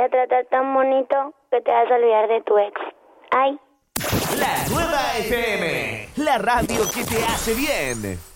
a tratar tan bonito que te vas a olvidar de tu ex. Ay. La Nueva FM, la radio que te hace bien.